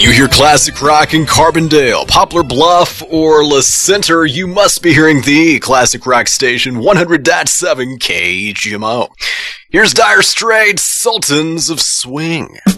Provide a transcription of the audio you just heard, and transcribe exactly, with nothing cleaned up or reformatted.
you hear classic rock in Carbondale, Poplar Bluff, or La Center, you must be hearing the classic rock station one hundred point seven K H M O. Here's Dire Straits, Sultans of Swing.